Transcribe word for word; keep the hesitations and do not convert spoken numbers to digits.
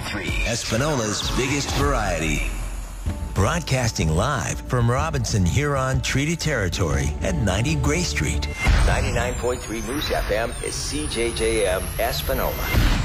three, Espinola's biggest variety. Broadcasting live from Robinson Huron Treaty Territory at ninety Gray Street. ninety-nine point three Moose F M is C J J M Espinola.